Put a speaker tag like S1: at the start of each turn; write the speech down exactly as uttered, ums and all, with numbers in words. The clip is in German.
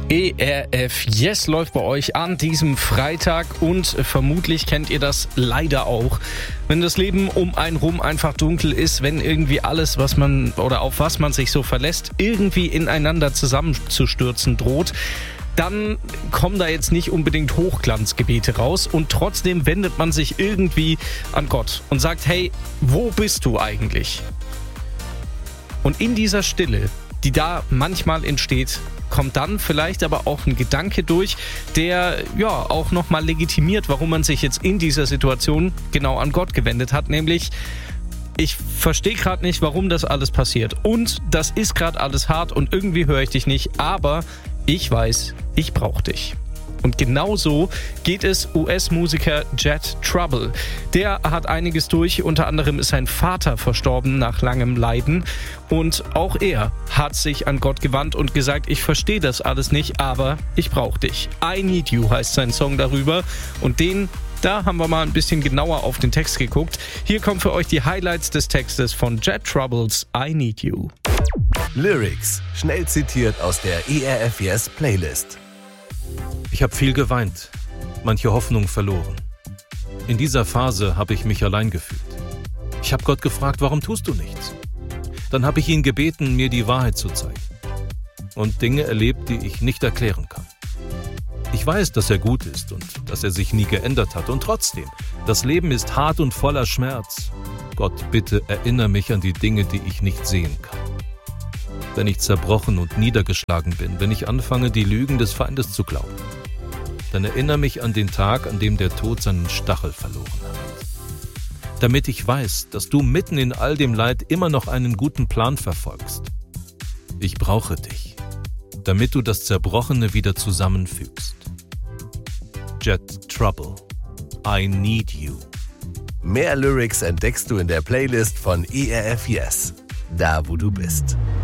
S1: E R F Yes läuft bei euch an diesem Freitag und vermutlich kennt ihr das leider auch. Wenn das Leben um einen rum einfach dunkel ist, wenn irgendwie alles, was man oder auf was man sich so verlässt, irgendwie ineinander zusammenzustürzen droht, dann kommen da jetzt nicht unbedingt Hochglanzgebete raus und trotzdem wendet man sich irgendwie an Gott und sagt, hey, wo bist du eigentlich? Und in dieser Stille, die da manchmal entsteht, kommt dann vielleicht aber auch ein Gedanke durch, der ja auch nochmal legitimiert, warum man sich jetzt in dieser Situation genau an Gott gewendet hat, nämlich ich verstehe gerade nicht, warum das alles passiert und das ist gerade alles hart und irgendwie höre ich dich nicht, aber ich weiß, ich brauche dich. Und genau so geht es U S-Musiker Jet Trouble. Der hat einiges durch, unter anderem ist sein Vater verstorben nach langem Leiden. Und auch er hat sich an Gott gewandt und gesagt, ich verstehe das alles nicht, aber ich brauche dich. I Need You heißt sein Song darüber und den, da haben wir mal ein bisschen genauer auf den Text geguckt. Hier kommen für euch die Highlights des Textes von Jet Troubles I Need You.
S2: Lyrics, schnell zitiert aus der E R F Yes Playlist.
S3: Ich habe viel geweint, manche Hoffnung verloren. In dieser Phase habe ich mich allein gefühlt. Ich habe Gott gefragt, warum tust du nichts? Dann habe ich ihn gebeten, mir die Wahrheit zu zeigen. Und Dinge erlebt, die ich nicht erklären kann. Ich weiß, dass er gut ist und dass er sich nie geändert hat. Und trotzdem, das Leben ist hart und voller Schmerz. Gott, bitte erinnere mich an die Dinge, die ich nicht sehen kann. Wenn ich zerbrochen und niedergeschlagen bin, wenn ich anfange, die Lügen des Feindes zu glauben, dann erinnere mich an den Tag, an dem der Tod seinen Stachel verloren hat. Damit ich weiß, dass du mitten in all dem Leid immer noch einen guten Plan verfolgst. Ich brauche dich, damit du das Zerbrochene wieder zusammenfügst. Jet Trouble, I Need You.
S2: Mehr Lyrics entdeckst du in der Playlist von E R F Yes, da wo du bist.